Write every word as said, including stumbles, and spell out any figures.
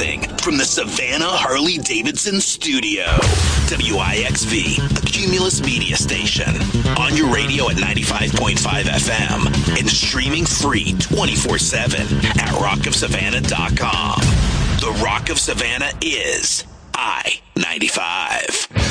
Broadcasting from the Savannah Harley-Davidson studio. W I X V, a Cumulus media station. On your radio at ninety-five point five F M and streaming free twenty-four seven at rock of savannah dot com. The Rock of Savannah is I ninety-five.